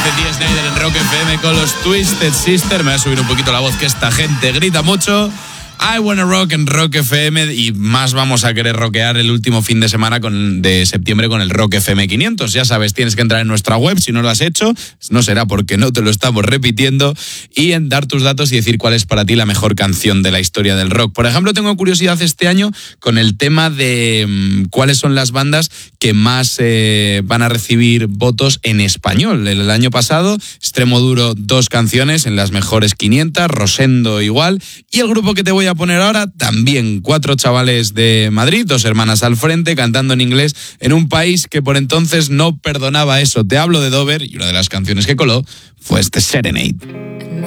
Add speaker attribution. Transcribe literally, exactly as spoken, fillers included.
Speaker 1: Dee Snider en Rock F M con los Twisted Sister. Me voy a subir un poquito la voz, que esta gente grita mucho. I Wanna Rock en Rock F M, y más vamos a querer rockear el último fin de semana con, de septiembre con el Rock F M quinientos. Ya sabes, tienes que entrar en nuestra web, si no lo has hecho, no será porque no te lo estamos repitiendo, y en dar tus datos y decir cuál es para ti la mejor canción de la historia del rock. Por ejemplo, tengo curiosidad este año con el tema de mmm, cuáles son las bandas que más eh, van a recibir votos en español. El, el año pasado, Extremoduro, dos canciones en las mejores quinientas, Rosendo igual, y el grupo que te voy a a poner ahora también, cuatro chavales de Madrid, dos hermanas al frente, cantando en inglés en un país que por entonces no perdonaba eso. Te hablo de Dover, y una de las canciones que coló fue este Serenade.